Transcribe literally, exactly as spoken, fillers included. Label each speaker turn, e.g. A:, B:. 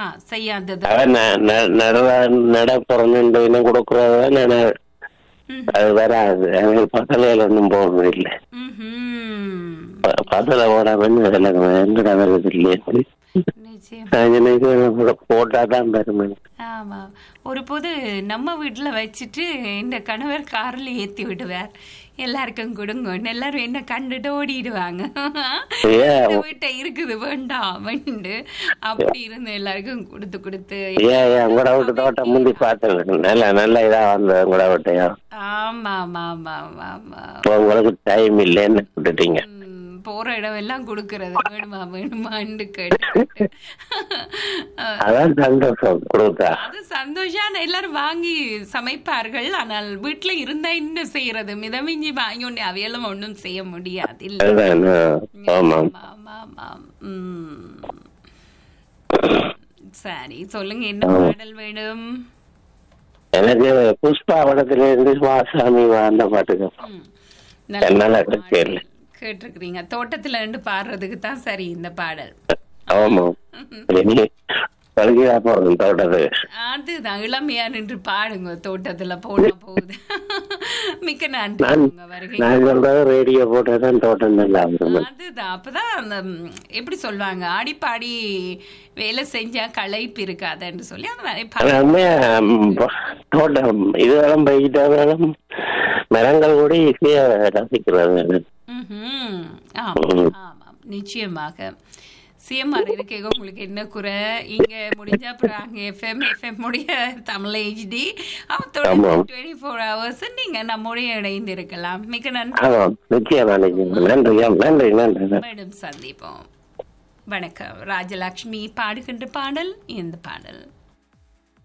A: செய்யாதது.
B: அதான் ந- ந- நட நட பிறந்து இன்னும் கொடுக்கறத அது வராது. எனக்கு பக்கத்துல ஒன்றும் போறது இல்லை.
A: ம்ஹும்.
B: பக்கத்துல போடாம எந்த வருது இல்லையே.
A: நிச்சயம்.
B: போட்டாதான் பெருமை.
A: ஆமா. ஒரு போது நம்ம வீட்டுல வச்சுட்டு இந்த கணவர் கார்ல ஏத்தி விடுவார். எல்லாருக்கும் கொடுங்க, எல்லாரும் என்ன கண்டுட்டு ஓடிடுவாங்க. இந்த வீட்டை இருக்குது வேண்டாம் வேண்டு அப்படி இருந்து எல்லாருக்கும் கொடுத்து கொடுத்து.
B: உங்களோட வீட்டு தோட்டம் முந்தி பார்த்தேன், நல்ல நல்ல இதா வந்தது உங்களோட வீட்டையா.
A: ஆமா ஆமா ஆமா ஆமா ஆமா.
B: உங்களுக்கு டைம் இல்லைன்னு விட்டுட்டீங்க.
A: போற இடம் எல்லாம் கொடுக்கறது வேணுமா வேணுமான்னு கேட்டு
B: அதான் சந்தோஷம் கொடுத்தா.
A: அது சந்தோஷம். எல்லாரும் வாங்கி சமைப்பார்கள். ஆனால் வீட்டுல இருந்தா என்ன செய்யறது, மிதமிஞ்சி வாங்கி ஒண்ணு அவையெல்லாம் ஒண்ணும் செய்ய முடியாது. இல்ல. சரி சொல்லுங்க, என்ன பாடல் வேணும்?
B: எனக்கு புஷ்பா படத்துல இருந்து சுவாசாமி அந்த பாட்டுக்கு
A: கேட்டிருக்கிறீங்க. தோட்டத்துல இருந்து பாடுறதுக்கு தான் சரி இந்த பாடல்.
B: ஆமா,
A: அதுதான் இளமையா நின்று பாடுங்க. தோட்டத்துல போன போகுது. மிக்க நன்றி.
B: ரேடியோ போட்டதான் தோட்டம் நல்லா.
A: அதுதான் அப்பதான் அந்த எப்படி சொல்லுவாங்க, ஆடிப்பாடி வேலை செஞ்சா களைப்பு இருக்காதுன்னு சொல்லி
B: தோட்டம் இதுவெல்லாம் போயிட்டாலும் மரங்கள் கூட ஈஸியா ரசிக்கிறது.
A: ஆமாம், நிச்சயமாக. சிஎம்ஆர் இருக்கே, உங்களுக்கு என்ன குறை? இங்க முடிஞ்சா அப்புறம் அங்க எஃப்எம் எஃப்எம் உடைய Tamil HD அவத்தோட twenty four hours நீங்க நம்முடைய இணைந்து இருக்கலாம். மிக நன்றி. மேடம் சந்திப்போம். வணக்கம். ராஜலட்சுமி பாடுகின்ற பாடல் இந்த பாடல்.